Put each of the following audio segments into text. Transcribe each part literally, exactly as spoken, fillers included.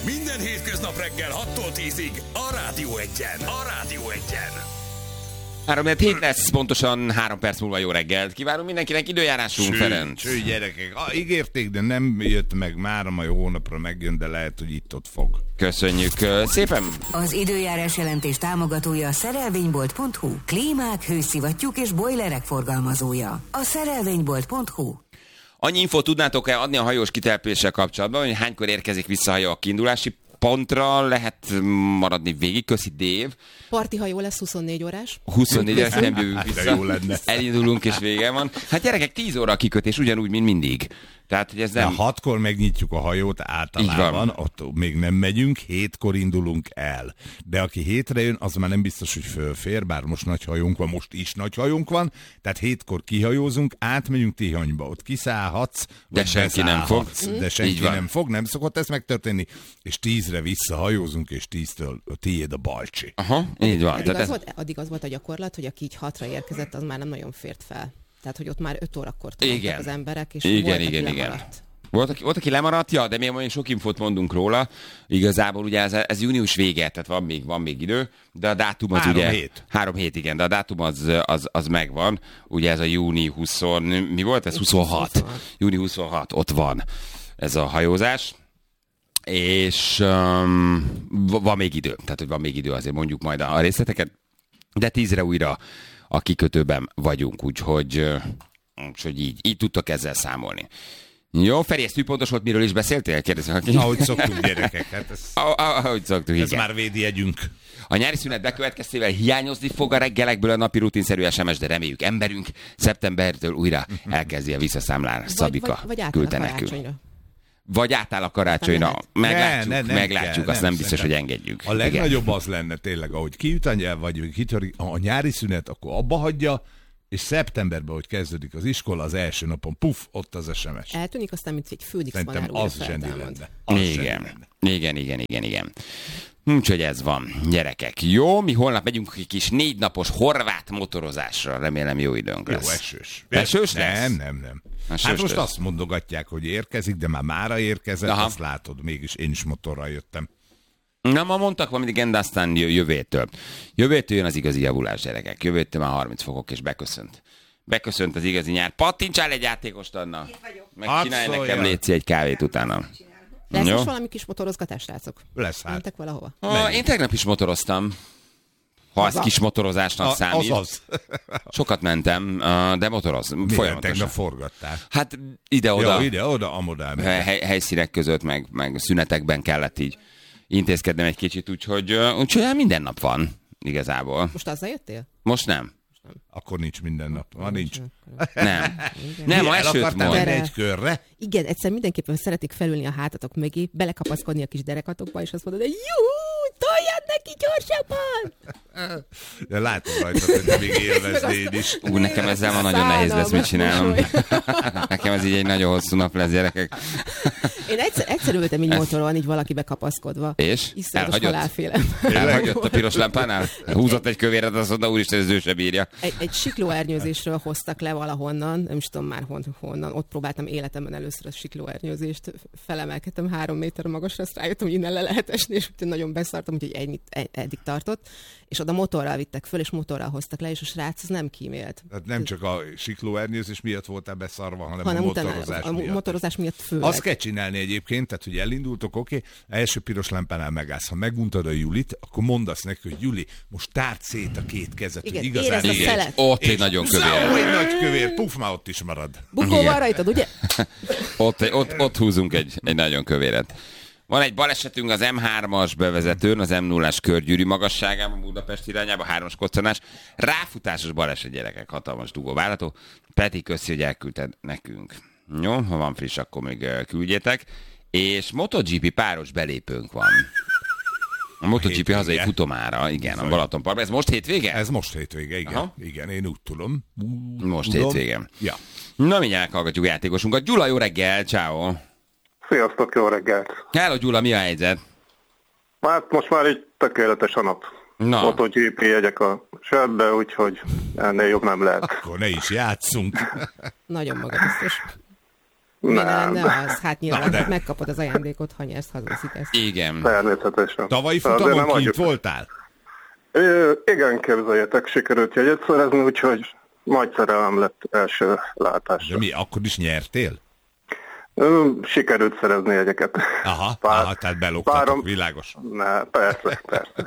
Minden hétköznap reggel hattól tízig a Rádió Egyen. A Rádió Egyen. három hét lesz, pontosan három perc múlva jó reggelt. Kívánunk mindenkinek, időjárásunk, Ferenc. Cső, gyerekek. Ah, ígérték, de nem jött meg már, majd hónapra megjön, de lehet, hogy itt-ott fog. Köszönjük szépen. Az időjárás jelentés támogatója a szerelvénybolt pont hu. Klímák, hőszivattyúk és bojlerek forgalmazója. A szerelvénybolt pont hu. Annyi infót tudnátok-e adni a hajós kitelepüléssel kapcsolatban, hogy hánykor érkezik vissza a hajó a kiindulási pontra, lehet maradni végig, köszi Dév. Parti hajó lesz huszonnégy órás. huszonnégy órás, nem jövünk vissza. Jó lenne. Elindulunk és vége van. Hát gyerekek, tíz óra a kikötés, ugyanúgy, mint mindig. Tehát, hogy ez nem... De hatkor megnyitjuk a hajót általában, ott még nem megyünk, hétkor indulunk el. De aki hétre jön, az már nem biztos, hogy fölfér, bár most nagy hajónk van, most is nagy hajónk van, tehát hétkor kihajózunk, átmegyünk Tihanyba, ott kiszállhatsz, de senki nem fog. De senki nem fog, nem szokott ez megtörténni, és tízre visszahajózunk, és tíztől tiéd a balcsi. Aha, így van. Addig, Tehát az ez... volt, addig az volt a gyakorlat, hogy aki így hatra érkezett, az már nem nagyon fért fel. Tehát, hogy ott már öt órakor tudtak az emberek, és igen, volt, igen, aki igen. lemaradt. Volt aki, volt, aki lemaradt, ja, de még olyan sok infót mondunk róla. Igazából ugye ez, ez június vége, tehát van még, van még idő, de a dátum az három ugye... hét. Három hét, igen, de a dátum az, az, az megvan. Ugye ez a júni huszonhat, mi volt ez? huszonhat. júni huszonhat, ott van ez a hajózás. És um, van még idő, tehát hogy van még idő, azért mondjuk majd a részleteket, de tízre újra a kikötőben vagyunk, úgyhogy, úgyhogy így, így tudtok ezzel számolni. Jó, Feri, ez pontos volt, miről is beszéltél? Kérdezem, aki... Ahogy szoktunk, gyerekek, hát ez, ahogy szoktuk, ez igen. már védjegyünk. A nyári szünet bekövetkeztével hiányozni fog a reggelekből a napi rutinszerű es em es, de reméljük emberünk szeptembertől újra elkezdi a visszaszámlálni. Szabika vagy, vagy küldte nekünk. Vagy átáll a karácsonyra. Meglátjuk, ne, ne, meglátjuk, kell, azt nem, nem biztos, hogy engedjük. A legnagyobb az lenne tényleg, ahogy kiüt a nyelv, vagy kitörik a nyári szünet, akkor abba hagyja, és szeptemberben, hogy kezdődik az iskola, az első napon, puf, ott az es em es. Eltűnik, aztán, mint egy Főnix Szerintem van az zseni lenne. Igen. igen, igen, igen, igen. Úgyhogy ez van, gyerekek. Jó, mi holnap megyünk egy kis négy napos horvát motorozásra. Remélem jó időnk lesz. Jó, esős. Esős lesz? Nem, nem, nem. Esős hát most lesz. azt mondogatják, hogy érkezik, de már mára érkezett, Aha. Azt látod, mégis én is motorral jöttem. Na, ma mondtak valamit, igen, de aztán jövőtől. Jövőtől jön az igazi javulás, gyerekek. Jövőtől már harminc fokok, és beköszönt. Beköszönt az igazi nyár. Pattintsál egy játékost, Anna. Meg hát csinálj szóljál. Nekem létszi egy kávét utána. Lesz most valami kis motorozgatás, srácok? Lesz hát. Mentek valahova? Ah, én tegnap is motoroztam. Ha az, az kis motorozásnak a, számít. Az az. Sokat mentem, de motoroz. Folyamatosan. Tegnap forgattál? Hát ide-oda. Ja, ide-oda, amodál. Hely, helyszínek között, meg, meg szünetekben kellett így intézkednem egy kicsit, úgyhogy, úgyhogy minden nap van igazából. Most azzal jöttél? Most nem. Nem. Akkor nincs minden nap. Ma nincs. Nem. Nem, ma esőt mond. Egy körre? Igen, egyszer mindenképpen szeretik felülni a hátatok mögé, belekapaszkodni a kis derekatokba, és azt mondod, hogy juhú, toljad neki gyorsabban! De látom rajta, hogy te még élveznéd is. Ú, nekem ezzel ma nagyon nehéz lesz, mit csinálnom. Nekem ez így egy nagyon hosszú nap lesz, gyerekek. Én egyszer, egyszer ültem így motoron, így valaki bekapaszkodva. És? Iszonyatos halálfélem. Elhagyott a piros lámpánál? Húzott egy kövéret, azt mondta, úristen, ez ő se bírja. Egy, egy siklóernyőzésről hoztak le valahonnan, nem is tudom már hon, honnan, ott próbáltam életemben először a siklóernyőzést, felemelkedtem három méter magasra, azt rájöttem, hogy innen le lehet esni, és nagyon beszartam, úgyhogy ennyit, eddig tartott, és oda motorral vittek föl, és motorral hoztak le, és a srác az nem kímélt. Tehát nem csak a siklóernyőzés miatt voltál beszarva, hanem, hanem a motorozás a miatt. A motorozás miatt főleg. Azt kell csinálni egyébként, tehát hogy elindultok, oké, okay, első piros lámpánál megállsz. Ha meguntad a Julit, akkor mondasz neki, hogy Juli, most tárd szét a két kezet, igen, hogy igazán... Igen, szelet. Ott egy nagyon kövér. Egy nagy kövér, puf, már ott is marad. Bukóval rajtad, ugye? ott, ott, ott húzunk egy, egy nagyon kövéret. Van egy balesetünk az em hármas bevezetőn, az em nullás körgyűrű magasságában, Budapest irányába, hármas koccanás. Ráfutásos baleset, gyerekek, hatalmas dugó várható. Peti, köszi, hogy elküldted nekünk. Jó, ha van friss, akkor még küldjétek. És MotoGP páros belépőnk van. A MotoGP hazai futomára, igen, a Balatonparkban. Ez most hétvége? Ez most hétvége, igen. Aha. Igen, én úgy tudom. Úgy most tudom. hétvége. Ja. Na, mindjárt hallgatjuk játékosunkat. Gyula, jó reggel, ciao. Sziasztok, jó reggelt! Hello, Gyula, mi a helyzet? Hát most már így tökéletes a nap. Na. MotoGP jegyek a sebbe, úgyhogy ennél jobb nem lehet. Akkor ne is játszunk. Nagyon magabiztos. Miért ne Nem. lenne az? Hát nyilván de. megkapod az ajándékot, ha nyersz, hazaszik ezt. Igen. Természetesen. Tavalyi Azért futamon nem kint adjuk. voltál? Ö, igen, képzeljetek, sikerült jegyet szerezni, úgyhogy nagy szerelem lett első látásra. De mi, akkor is nyertél? Ö, sikerült szerezni jegyeket. Aha, Pár- aha tehát beloptatok, párom- világos. Ne, persze, persze.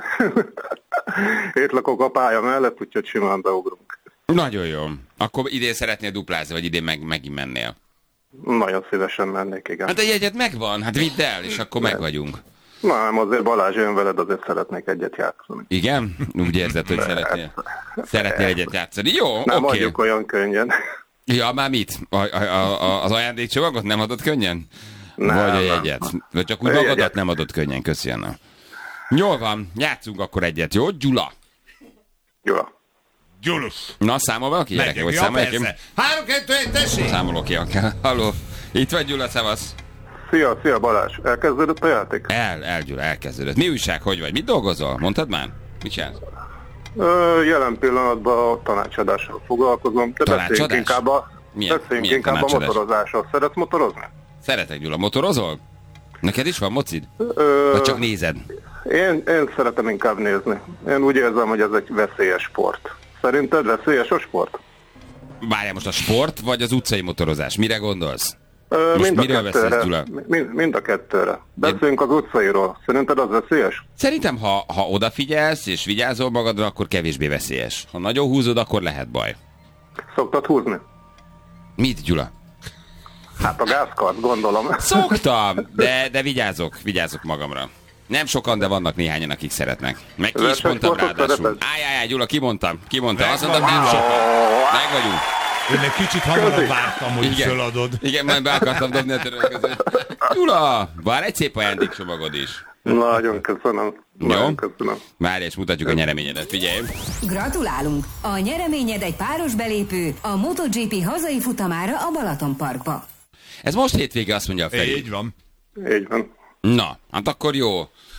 Itt lakok a pálya mellett, úgyhogy simán beugrunk. Nagyon jó. Akkor idén szeretnél duplázni, vagy idén meg, megint mennél? Nagyon szívesen mennék, igen. Hát egy egyet megvan, hát vidd el, és akkor meg vagyunk. Na, nem, azért Balázs jön veled, azért szeretnék egyet játszani. Igen? Úgy érzed, hogy szeretnél, szeretnél egyet játszani. Jó, Nem oké. adjuk olyan könnyen. Ja, már mit? A, a, a, az ajándékcsomagot nem adott könnyen? Nem, Vagy a nem. jegyet? Vagy csak úgy A magadat jegyet. nem adott könnyen, köszönöm. Jól van, játszunk akkor egyet, jó? Gyula. Jó. Gyulus! Na, számol valaki? Gyerekek, Megyek, hogy ja, számolják? persze. Három, kettő, egy, tessék! Számolok ki, akár. Halló. Itt vagy, Gyula, szevasz. Szia, szia Balázs, elkezdődött a játék? El, el, Gyula, elkezdődött. Mi újság, hogy vagy? Mit dolgozol? Mondtad már? Mit csinálsz? Ö, jelen pillanatban a tanácsadással foglalkozom, de beszéljünk Tanácsadás? inkább a, Milyen- beszéljünk milyen inkább a tanácsadás? motorozásról. Szeretsz motorozni? Szeretek, Gyula. Motorozol? Neked is van mocid? Ö, Vagy csak nézed? én, én szeretem inkább nézni. Én úgy érzem, hogy ez egy veszélyes sport. Szerinted veszélyes a sport? Várjál, most a sport, vagy az utcai motorozás? Mire gondolsz? Ö, Most mind, a miről beszélsz, kettőre, Gyula? mind, mind a kettőre. Beszéljünk az utcairól. Szerinted az veszélyes? Szerintem, ha, ha odafigyelsz és vigyázol magadra, akkor kevésbé veszélyes. Ha nagyon húzod, akkor lehet baj. Szoktad húzni? Mit, Gyula? Hát a gázkart, gondolom. Szoktam, de, de vigyázok, vigyázok magamra. Nem sokan, de vannak néhányan, akik szeretnek. Meg ki is mondtam Versenysportot ráadásul. szereted? Áj, áj, áj, Gyula, kimondtam, kimondtam. Azt Megvan, mondtam, nem Gyula. sokan. Meg vagyunk. Én egy kicsit hamarabb Köszi. vártam, hogy Igen. föladod. Igen, majd be akartam dobni a törölközőt. Gyula, van egy szép ajándékcsomagod is. Nagyon köszönöm. Nagyon köszönöm. Várj, és mutatjuk a nyereményedet, figyelj. Gratulálunk! A nyereményed egy páros belépő a MotoGP hazai futamára a Balaton Parkba. Ez most hétvége, azt mondja a Feri. Így van. Így van. Na, hát akkor jó.